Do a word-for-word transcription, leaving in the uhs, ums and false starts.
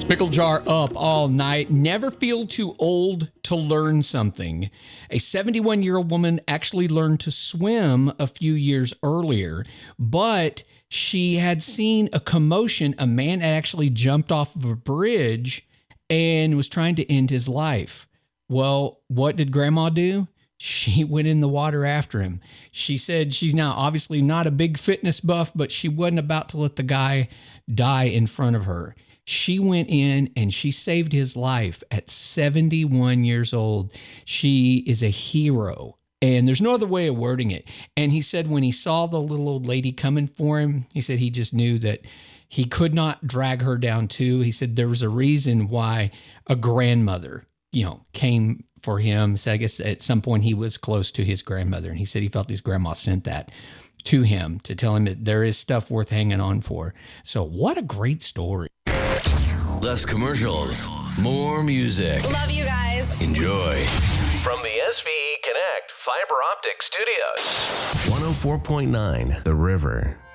Pickle jar up all night. Never feel too old to learn something. A seventy-one-year-old woman actually learned to swim a few years earlier, but she had seen a commotion. A man had actually jumped off of a bridge and was trying to end his life. Well, what did Grandma do? She went in the water after him. She said she's now obviously not a big fitness buff, but she wasn't about to let the guy die in front of her. She went in and she saved his life at seventy-one years old. She is a hero. And there's no other way of wording it. And he said when he saw the little old lady coming for him, he said he just knew that he could not drag her down too. He said there was a reason why a grandmother, you know, came for him. So I guess at some point he was close to his grandmother. And he said he felt his grandma sent that to him to tell him that there is stuff worth hanging on for. So what a great story. Less commercials, more music. Love you guys. Enjoy. From the S V E Connect Fiber Optic Studios. one oh four point nine The River.